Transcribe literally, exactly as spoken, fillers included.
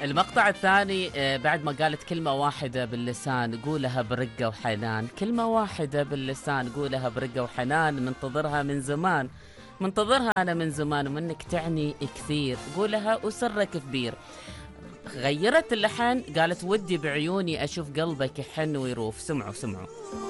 المقطع الثاني آه، بعد ما قالت كلمة واحدة باللسان قولها برقة وحنان، كلمة واحدة باللسان قولها برقة وحنان، منتظرها من زمان، منتظرها أنا من زمان، ومنك تعني كثير، قولها وسرك كبير. غيرت اللحن، قالت ودي بعيوني أشوف قلبك يحن ويروف. سمعوا سمعوا.